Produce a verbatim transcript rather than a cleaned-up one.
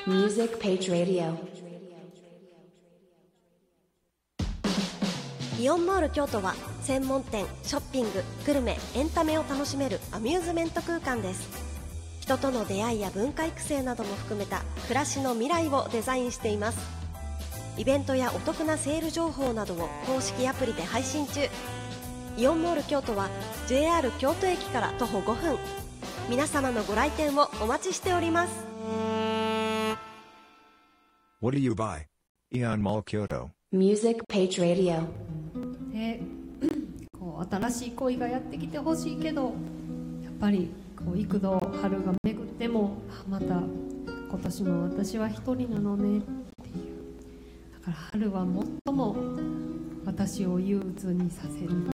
Music Page Radio。 イオンモール京都は専門店、ショッピング、グルメ、エンタメを楽しめるアミューズメント空間です。人との出会いや文化育成なども含めた暮らしの未来をデザインしています。イベントやお得なセール情報などを公式アプリで配信中。イオンモール京都は ジェイアール 京都駅から徒歩ごふん。皆様のご来店をお待ちしております。 What do you buy? Ion Mall Kyoto。 Music Page Radio。 でこう新しい恋がやってきてほしいけど、やっぱりこう幾度春が巡ってもあまた今年も私は一人なのねっていう。だから春は最も私を憂鬱にさせる